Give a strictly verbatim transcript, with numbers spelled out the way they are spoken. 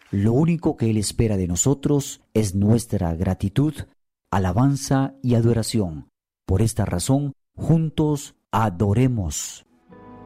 Lo único que Él espera de nosotros es nuestra gratitud, alabanza y adoración. Por esta razón, juntos adoremos.